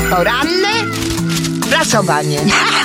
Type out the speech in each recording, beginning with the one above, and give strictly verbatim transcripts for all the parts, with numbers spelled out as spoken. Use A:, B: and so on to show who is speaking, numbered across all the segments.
A: Poranne prasowanie.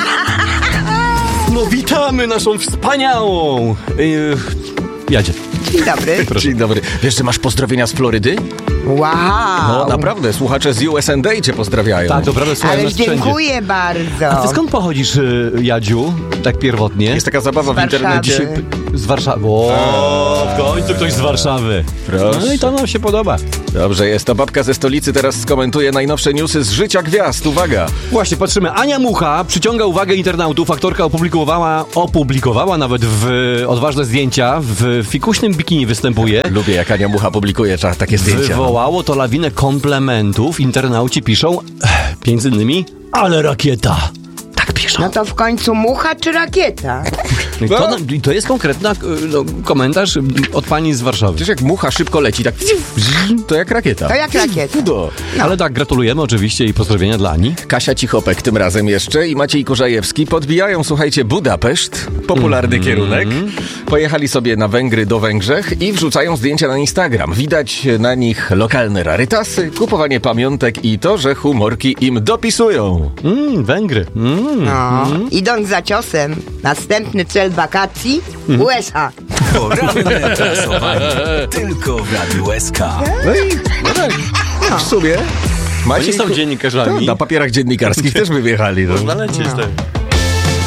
B: No witamy naszą wspaniałą yy, Jadzie.
A: Dzień dobry.
B: Dzień dobry. Wiesz, że masz pozdrowienia z Florydy?
A: Wow.
B: No naprawdę, słuchacze z U S A cię pozdrawiają.
C: Tak, naprawdę słuchają
A: Ale
C: nas wszędzie.
A: dziękuję bardzo.
C: A ty skąd pochodzisz, y, Jadziu? Tak pierwotnie?
B: Jest taka zabawa
A: Z
B: w internecie.
A: Warszawy.
C: Z Warszawy. O, w końcu ktoś z Warszawy.
B: Proszę.
C: No i to nam się podoba.
B: Dobrze, jest to babka ze stolicy, teraz skomentuje najnowsze newsy z życia gwiazd. Uwaga!
C: Właśnie, patrzymy. Ania Mucha przyciąga uwagę internautów. Aktorka opublikowała, opublikowała nawet w odważne zdjęcia. W fikuśnym bikini występuje.
B: Lubię, jak Ania Mucha publikuje cza- takie zdjęcia.
C: Wywołało to lawinę komplementów. Internauci piszą, między innymi, ale rakieta. Tak piszą.
A: No to w końcu mucha czy rakieta?
C: I to, i to jest konkretny no, komentarz od pani z Warszawy.
B: Przecież jak mucha szybko leci, tak to jak rakieta.
A: To jak rakieta.
B: No.
C: Ale tak, gratulujemy oczywiście i pozdrowienia dla Ani.
B: Kasia Cichopek tym razem jeszcze i Maciej Kurzajewski podbijają, słuchajcie, Budapeszt, popularny
C: Mm-hmm.
B: kierunek. Pojechali sobie na Węgry do Węgrzech i wrzucają zdjęcia na Instagram. Widać na nich lokalne rarytasy, kupowanie pamiątek i to, że humorki im dopisują.
C: Mm, Węgry. Mm.
A: No. Idąc za ciosem, następny cel wakacji U S A.
D: Poranne prasowanie tylko w Radiu S K.
B: No i no tak, w sumie
C: Oni
B: Maciej
C: są
B: Ku-
C: dziennikarzami.
B: To, na papierach dziennikarskich też by wjechali. No.
C: Można lecieć, tak.